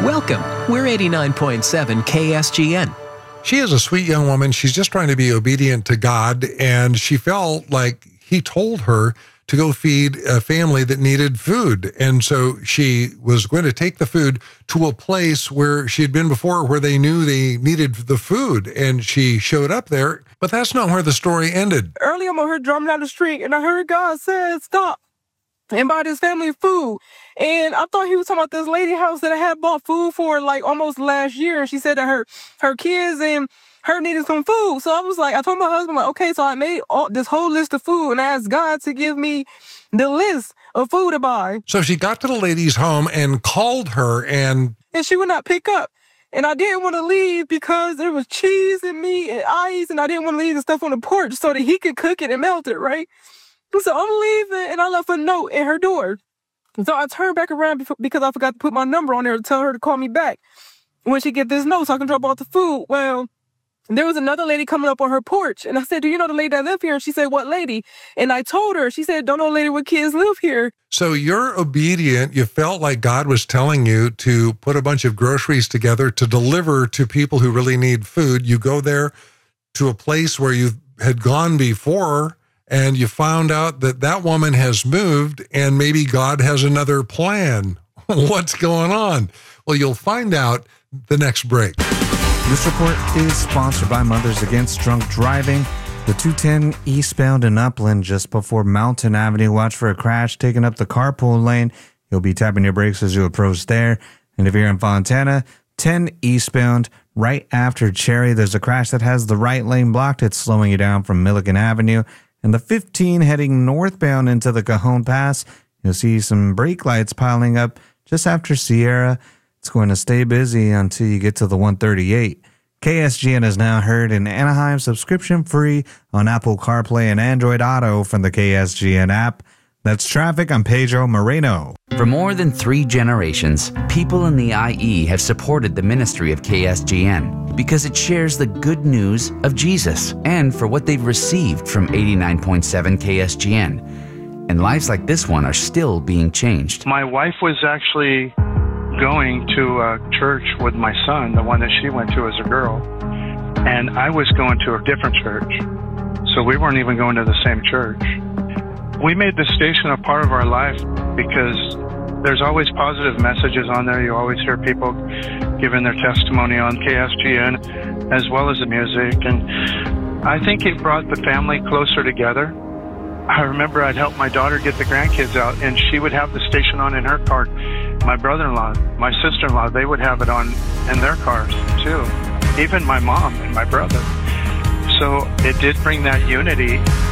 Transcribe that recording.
Welcome. We're 89.7 KSGN. She is a sweet young woman. She's just trying to be obedient to God, and she felt like he told her to go feed a family that needed food. And so she was going to take the food to a place where she had been before, where they knew they needed the food. And she showed up there, but that's not where the story ended. Earlier, I'm over here drumming down the street, and I heard God said, stop and buy this family food. And I thought he was talking about this lady house that I had bought food for like almost last year. And she said that her kids and her needed some food. So I was like, I told my husband, like, okay, so I made this whole list of food and I asked God to give me the list of food to buy. So she got to the lady's home and called her, and she would not pick up. And I didn't want to leave because there was cheese and meat and ice, and I didn't want to leave the stuff on the porch so that he could cook it and melt it, right? So I'm leaving, and I left a note in her door. So I turned back around because I forgot to put my number on there to tell her to call me back when she get this note so I can drop off the food. Well, there was another lady coming up on her porch, and I said, do you know the lady that live here? And she said, what lady? And I told her, she said, don't know lady with kids live here. So you're obedient. You felt like God was telling you to put a bunch of groceries together to deliver to people who really need food. You go there to a place where you had gone before, and you found out that that woman has moved and maybe God has another plan. What's going on? Well, you'll find out the next break. This report is sponsored by Mothers Against Drunk Driving. The 210 eastbound in Upland just before Mountain Avenue. Watch for a crash taking up the carpool lane. You'll be tapping your brakes as you approach there. And if you're in Fontana, 10 eastbound right after Cherry, there's a crash that has the right lane blocked. It's slowing you down from Milligan Avenue. And the 15 heading northbound into the Cajon Pass, you'll see some brake lights piling up just after Sierra. It's going to stay busy until you get to the 138. KSGN is now heard in Anaheim, subscription free on Apple CarPlay and Android Auto from the KSGN app. That's traffic. I'm Pedro Moreno. For more than 3 generations, people in the IE have supported the ministry of KSGN because it shares the good news of Jesus and for what they've received from 89.7 KSGN. And lives like this one are still being changed. My wife was actually going to a church with my son, the one that she went to as a girl, and I was going to a different church. So we weren't even going to the same church. We made the station a part of our life because there's always positive messages on there. You always hear people giving their testimony on KSGN as well as the music. And I think it brought the family closer together. I remember I'd help my daughter get the grandkids out, and she would have the station on in her car. My brother-in-law, my sister-in-law, they would have it on in their cars too. Even my mom and my brother. So it did bring that unity